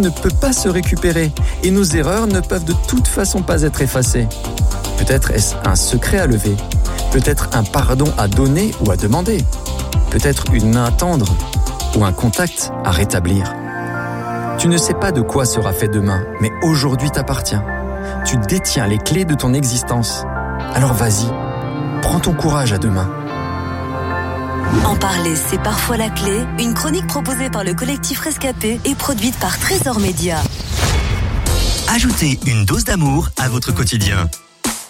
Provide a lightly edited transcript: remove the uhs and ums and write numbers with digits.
ne peut pas se récupérer et nos erreurs ne peuvent de toute façon pas être effacées. Peut-être est-ce un secret à lever, peut-être un pardon à donner ou à demander, peut-être une main tendre ou un contact à rétablir. Tu ne sais pas de quoi sera fait demain, mais aujourd'hui t'appartient. Tu détiens les clés de ton existence. Alors vas-y, prends ton courage à deux mains. En parler, c'est parfois la clé. Une chronique proposée par le collectif Rescapé et produite par Trésor Média. Ajoutez une dose d'amour à votre quotidien.